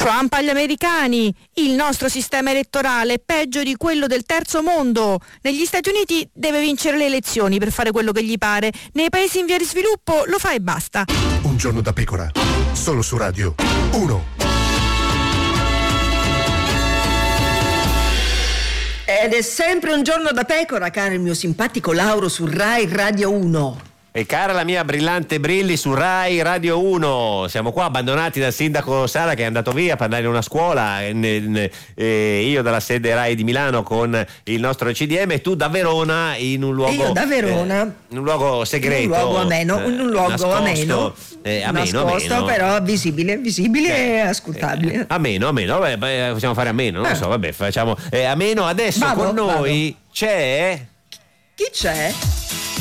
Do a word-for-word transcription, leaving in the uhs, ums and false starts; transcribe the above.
Trump agli americani. Il nostro sistema elettorale è peggio di quello del terzo mondo. Negli Stati Uniti deve vincere le elezioni per fare quello che gli pare. Nei paesi in via di sviluppo lo fa e basta. Un giorno da pecora, solo su Radio uno. Ed è sempre un giorno da pecora, caro il mio simpatico Lauro su Rai Radio uno. E cara la mia brillante Brilli su Rai Radio uno, siamo qua abbandonati dal sindaco Sala che è andato via per andare in una scuola, e, e io dalla sede Rai di Milano con il nostro C D M e tu da Verona in un luogo, e io da Verona eh, in un luogo segreto, in un luogo ameno, in un luogo nascosto, ameno, eh, ameno, nascosto ameno. Però visibile, visibile eh, e ascoltabile. Eh, ameno, ameno, vabbè, beh, possiamo fare ameno, non eh. lo so, vabbè, facciamo eh, ameno. Adesso vado, con noi vado. c'è Chi c'è?